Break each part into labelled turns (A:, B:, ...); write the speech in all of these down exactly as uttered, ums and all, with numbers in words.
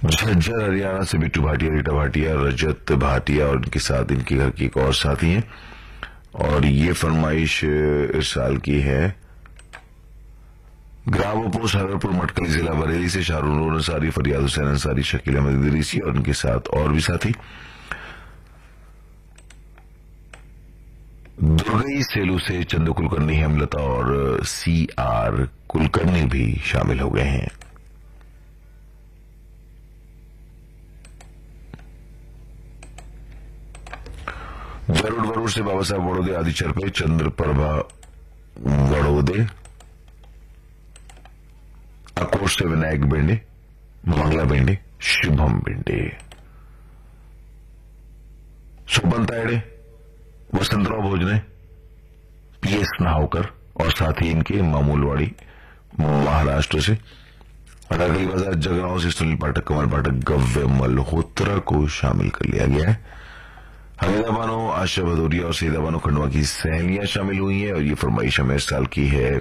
A: झज्जर हरियाणा से बिट्टू भाटिया, रीटा भाटिया, रजत भाटिया और इनके साथ इनके घर की एक और साथी हैं। और ये फरमाइश इस साल की है ग्रामोपोस हररपुर मटकली जिला बरेली से शाहरुख अंसारी, फरियाद हुसैन अंसारी, शकील अहमद इदरीसी और उनके साथ और भी साथी। दुर्गई सेलू से चंदू कुलकर्णी, हेमलता और सी आर कुलकर्णी भी शामिल हो गए हैं। जरूर वरूर से बाबा साहब वड़ोदे, आदिचर पे चंद्र प्रभा वड़ोदे, अकोश से विनायक बेंडे, मंगला बेंडे, शुभम बेंडे, सुबन तायड़े, वसंतराव भोजने, पीएस नाहोकर और साथ ही इनके मामूलवाड़ी महाराष्ट्र से, अनारकली बाजार जगरांव से सुनील पाठक, कमल पाठक, गव्य मल्होत्रा को शामिल कर लिया गया है। हमीदा बानो, आशा भदौरिया और सईदा बानो खंडवा की सहेलियां शामिल हुई हैं और ये फरमाइश हमें इस साल की है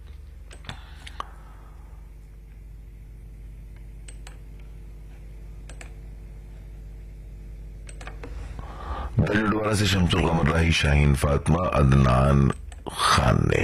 A: द्वारा से शमसुल कमर राही, शाहीन फातिमा, अदनान खान ने।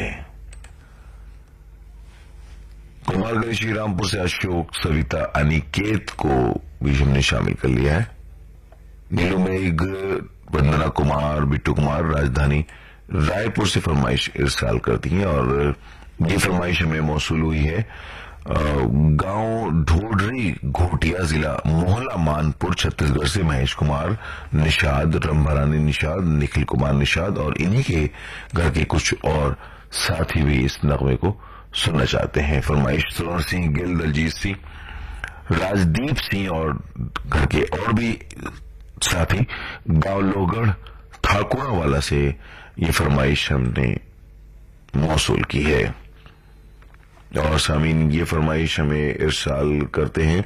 A: कुमारगढ़ श्रीरामपुर से अशोक, सविता, अनिकेत को भी हमने शामिल कर लिया है। नीलू मेघ, वंदना कुमार, बिट्टू कुमार राजधानी रायपुर से फरमाइश इस साल करती हैं और ये फरमाइश हमें मौसूल हुई है गांव ढोडरी, घोटिया जिला, मोहल्ला मानपुर, छत्तीसगढ़ से महेश कुमार निषाद, रंभारानी निषाद, निखिल कुमार निषाद और इन्हीं के घर के कुछ और साथी भी इस नगमे को सुनना चाहते हैं। फरमाइश सुरण सिंह गिल, दलजीत सिंह, राजदीप सिंह और घर के और भी साथी गांव लोगढ़ ठाकुरा वाला से ये फरमाइश हमने मौसूल की है। और सामीन ये फरमाइश हमें इरसाल करते हैं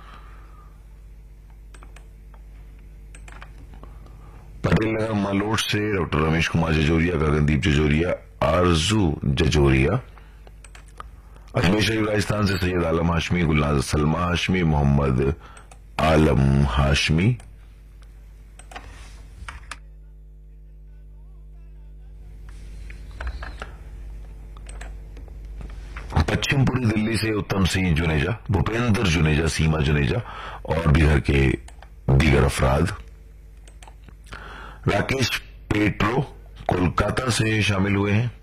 A: पटेल नगर मालोट से डॉक्टर रमेश कुमार जजोरिया, गगनदीप जजोरिया, आरजू जजोरिया, अजमेर शरीफ राजस्थान से सैयद आलम हाशमी, गुलनाज सलमा हाशमी, मोहम्मद आलम हाशमी, पश्चिमपुरी दिल्ली से उत्तम सिंह जुनेजा, भूपेंद्र जुनेजा, सीमा जुनेजा और भी घर के दीगर अफराद। राकेश पेट्रो कोलकाता से शामिल हुए हैं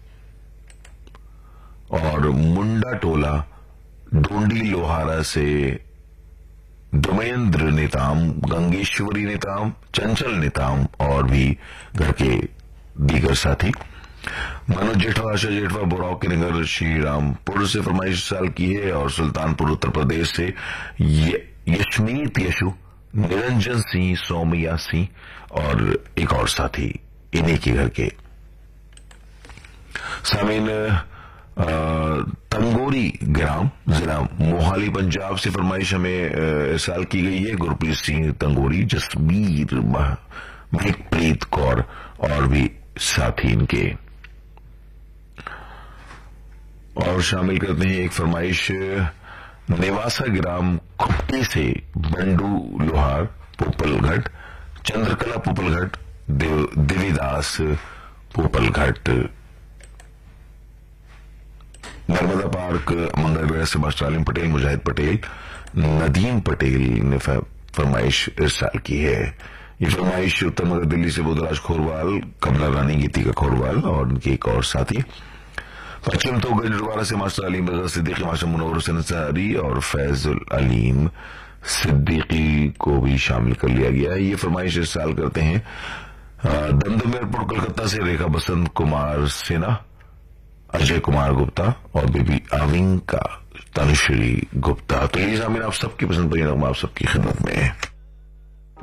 A: और मुंडा टोला डोंडी लोहारा से दुमेंद्र नेताम, गंगेश्वरी नेताम, चंचल नेताम और भी घर के दीगर साथी। मनोज जेठवा, आशा जेठवा, बोराव के नगर श्रीरामपुर से फरमाइश साल की है और सुल्तानपुर उत्तर प्रदेश से यशमीत यशु, निरंजन सिंह, सौमिया सिंह और एक और साथी इन्हीं के घर के। सामीन तंगोरी ग्राम, जिला मोहाली, पंजाब से फरमाइश हमें साल की गई है। गुरप्रीत सिंह तंगोरी, जसबीर, महकप्रीत कौर और भी साथी इनके। और शामिल करते हैं एक फरमाइश नेवासा ग्राम खुप्टी से बंडू लोहार, पोपलघट, चंद्रकला पोपलघट, देव, देवीदास पोपलघट। नर्मदा पार्क मंगलग्रह से मास्टर आलिम पटेल, मुजाहिद पटेल, नदीम पटेल ने फरमाइश इस साल की है। ये फरमाइश उत्तर नगर दिल्ली से बोधराज खोरवाल, कमला रानी, गीतिका खोरवाल और उनके एक और साथी। पश्चिम तो गजरवाड़ा से मास्टर अलीम रजा सिद्दीकी, मास्टर मुनव्वर हुसैन अंसारी और फैजुल अलीम सिद्दीकी को भी शामिल कर लिया गया है। ये फरमाइश इस साल करते हैं दमदम एयरपोर्ट कोलकाता से रेखा बसंत कुमार सिन्हा, अजय कुमार गुप्ता और बेबी आविंका तनुश्री गुप्ता। तो ये सामीन आप सबकी पसंद पर आप सबकी खिदमत में है।